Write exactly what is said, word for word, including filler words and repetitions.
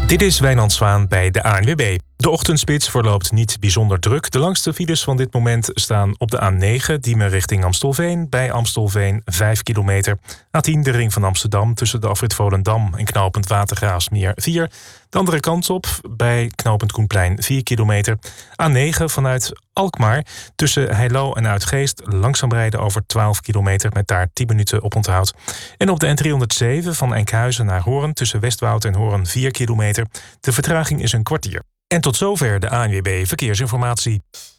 Dit is Wijnand Zwaan bij de A N W B. De ochtendspits verloopt niet bijzonder druk. De langste files van dit moment staan op de A negen, Diemen richting Amstelveen. Bij Amstelveen vijf kilometer. A tien, de ring van Amsterdam, tussen de afrit Volendam en knooppunt Watergraafsmeer vier. De andere kant op, bij knooppunt Koenplein vier kilometer. A negen vanuit Alkmaar, tussen Heilo en Uitgeest. Langzaam rijden over twaalf kilometer met daar tien minuten op onthoud. En op de N driehonderdzeven van Enkhuizen naar Hoorn, tussen Westwoud en Hoorn vier kilometer. De vertraging is een kwartier. En tot zover de A N W B Verkeersinformatie.